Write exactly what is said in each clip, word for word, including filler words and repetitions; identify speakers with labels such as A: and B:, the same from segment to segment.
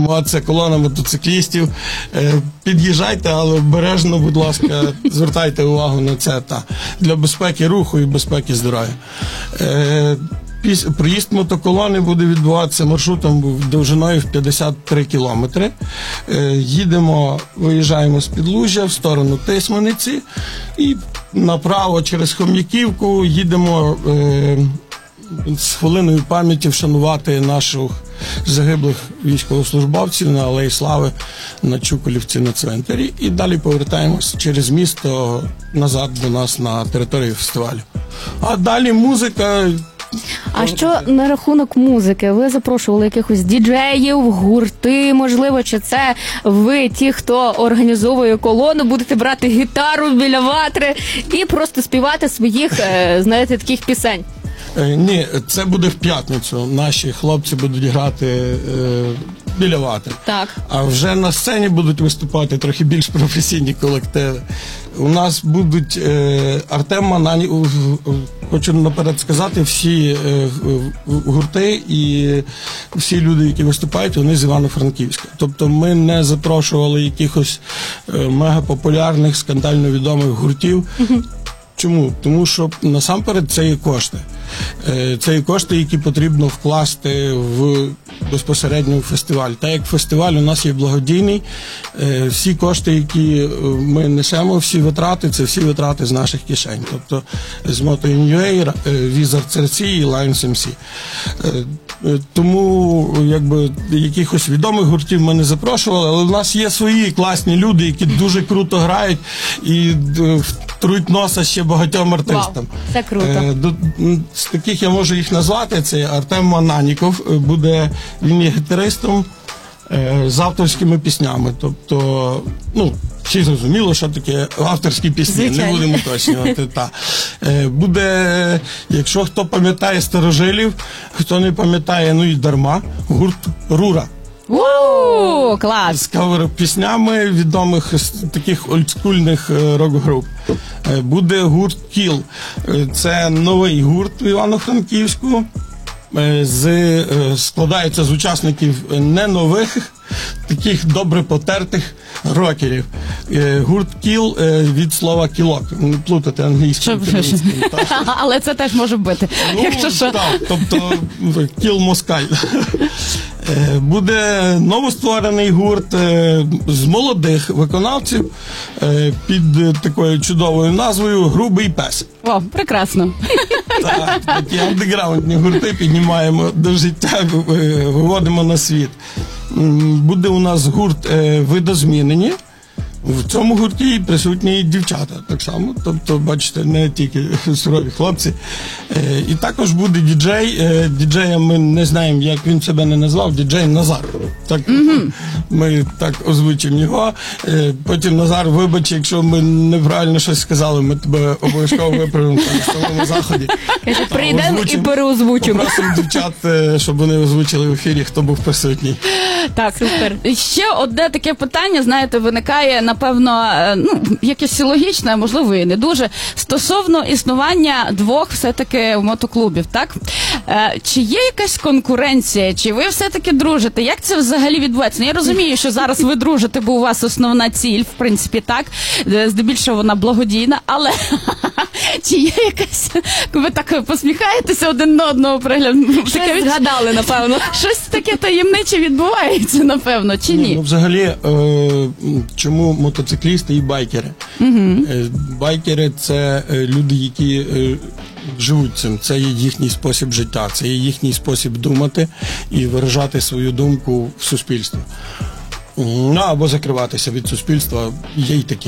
A: формуватися колона мотоциклістів. Під'їжджайте, але обережно, будь ласка, звертайте увагу на це та для безпеки руху і безпеки здоров'я. Проїзд мотоколони буде відбуватися маршрутом довжиною в п'ятдесят три кілометри. Їдемо, виїжджаємо з Підлужжя в сторону Тисманиці і направо через Хом'яківку їдемо з хвилиною пам'яті вшанувати наших загиблих військовослужбовців на Алеї Слави на Чуколівці на цвинтарі. І далі повертаємось через місто назад до нас на територію фестивалю. А далі музика.
B: А що на рахунок музики? Ви запрошували якихось діджеїв, гурти, можливо, чи це ви, ті, хто організовує колону, будете брати гітару біля ватри і просто співати своїх, знаєте, таких пісень?
A: Ні, це буде в п'ятницю. Наші хлопці будуть грати е, біля ватри.
B: Так.
A: А вже на сцені будуть виступати трохи більш професійні колективи. У нас будуть е, Артем Мананіков, хочу наперед сказати, всі е, гурти і всі люди, які виступають, вони з Івано-Франківська. Тобто ми не запрошували якихось е, мегапопулярних, скандально відомих гуртів. Угу. Чому? Тому що насамперед це є кошти. Це є кошти, які потрібно вкласти в безпосередньо в фестиваль. Так як фестиваль у нас є благодійний, всі кошти, які ми несемо, всі витрати, це всі витрати з наших кишень. Тобто з Moto.ua, Wizards ар сі і Lions ем сі. Тому якби якихось відомих гуртів ми не запрошували, але в нас є свої класні люди, які дуже круто грають і трують носа ще багатьом артистам.
B: Вау, це круто.
A: З таких я можу їх назвати. Це Артем Мананіков, буде, він є гітаристом з авторськими піснями. Тобто, ну, всі зрозуміло, що таке авторські пісні, звичайно. Не будемо уточнювати. Та. Буде, якщо хто пам'ятає старожилів, хто не пам'ятає, ну і дарма, гурт «Рура».
B: Ууу, клас!
A: З кавер-піснями відомих таких олдскульних рок-груп. Буде гурт «Кіл». Це новий гурт в Івано-Франківську. З, складається з учасників не нових, таких добре потертих рокерів. Гурт «Кіл» від слова «кілок». Не плутати англійським.
B: Але це теж може бути.
A: Ну,
B: якщо що.
A: Так, тобто «Кіл Москаль». Буде новостворений гурт з молодих виконавців під такою чудовою назвою «Грубий пес».
B: О, прекрасно.
A: Так, такі андеграундні гурти піднімаємо до життя, виводимо на світ. Буде у нас гурт «Видозмінені». В цьому гурті присутні і дівчата так само, тобто, бачите, не тільки сурові хлопці. І також буде діджей, діджея ми не знаємо, як він себе не назвав, діджей Назар. Так, mm-hmm. Ми так озвучимо його. Потім Назар, вибач, якщо ми неправильно щось сказали, ми тебе обов'язково виправимо на самому заході.
B: Прийдемо і переозвучимо.
A: Попросимо дівчат, щоб вони озвучили в ефірі, хто був присутній.
B: Так, супер. Ще одне таке питання, знаєте, виникає, напевно, ну, якесь логічне, а можливо і не дуже, стосовно існування двох все-таки мотоклубів, так? Е, чи є якась конкуренція, чи ви все-таки дружите? Як це взагалі відбувається? Ну, я розумію, що зараз ви дружите, бо у вас основна ціль, в принципі, так, здебільшого вона благодійна, але чи є якась, ви так посміхаєтеся один на одного пригляду? Щось згадали, напевно. Щось таке таємниче відбувається, напевно, чи ні?
A: Ну, взагалі, е, чому мотоциклісти і байкери? Угу. Байкери – це люди, які живуть цим. Це є їхній спосіб життя, це є їхній спосіб думати і виражати свою думку в суспільстві. Ну, або закриватися від суспільства, є й такі.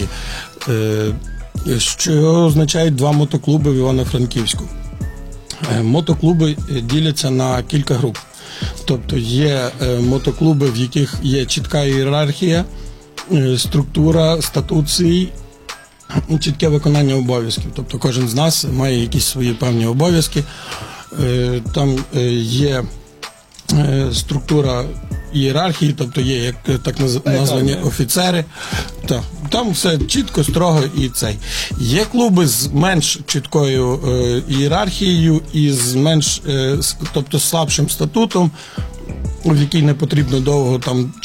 A: Що означають два мотоклуби в Івано-Франківську? Мотоклуби діляться на кілька груп. Тобто є мотоклуби, в яких є чітка ієрархія, структура, статут свій, чітке виконання обов'язків. Тобто кожен з нас має якісь свої певні обов'язки. Там є структура ієрархії, тобто є як так названі офіцери. Так, там все чітко, строго і цей. Є клуби з менш чіткою е, ієрархією і з менш, е, тобто слабшим статутом, в який не потрібно довго там